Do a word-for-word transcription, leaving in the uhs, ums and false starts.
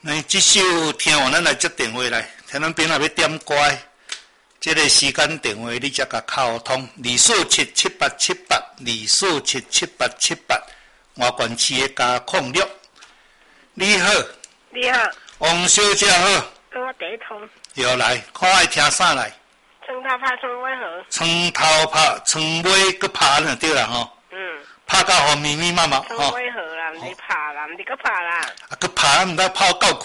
那这首听完咱来接电话来，听咱边若要点歌，这个时间电话你才甲沟通，二四七七八七八，二四七七八七八，外县市的加控六。你好。 你好。 王小姐好。 跟我第一通。 又来，看爱听啥来？ 床头拍床尾和。 床头拍，床尾搁拍就对啦吼。 嗯。 拍到互密密麻麻吼。 床尾和啦，毋是拍啦，毋是搁拍啦。 啊，搁拍毋知拍到够。